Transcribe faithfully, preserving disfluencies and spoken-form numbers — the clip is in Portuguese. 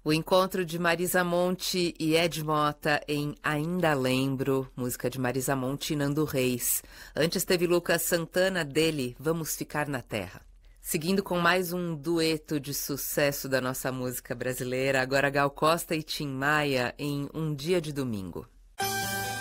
O encontro de Marisa Monte e Ed Mota em Ainda Lembro, música de Marisa Monte e Nando Reis. Antes teve Lucas Santana, dele, Vamos Ficar na Terra. Seguindo com mais um dueto de sucesso da nossa música brasileira, agora Gal Costa e Tim Maia em Um Dia de Domingo.